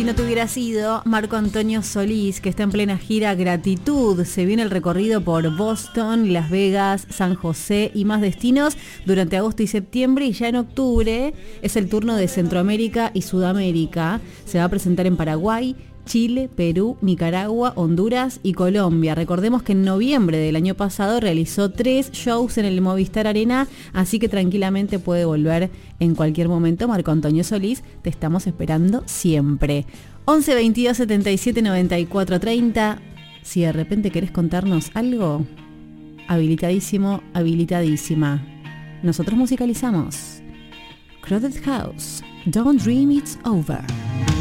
Si no te hubiera sido, Marco Antonio Solís, que está en plena gira Gratitud. Se viene el recorrido por Boston, Las Vegas, San José y más destinos durante agosto y septiembre, y ya en octubre es el turno de Centroamérica y Sudamérica. Se va a presentar en Paraguay, Chile, Perú, Nicaragua, Honduras y Colombia. Recordemos que en noviembre del año pasado realizó 3 shows en el Movistar Arena, así que tranquilamente puede volver en cualquier momento. Marco Antonio Solís, te estamos esperando siempre. 11 22 77 94 30. Si de repente querés contarnos algo, habilitadísimo, habilitadísima. Nosotros musicalizamos. Crowded House, Don't Dream It's Over.